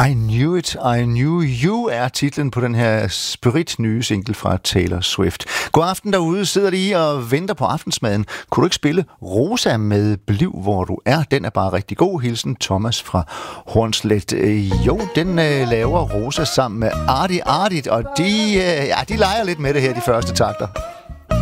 I Knew It, I Knew You er titlen på den her spiritnye single fra Taylor Swift. God aften derude, sidder lige og venter på aftensmaden. Kunne du ikke spille Rosa med Bliv, hvor du er? Den er bare rigtig god. Hilsen Thomas fra Hornslet. Jo, den laver Rosa sammen med Artie, og de leger lidt med det her, de første takter.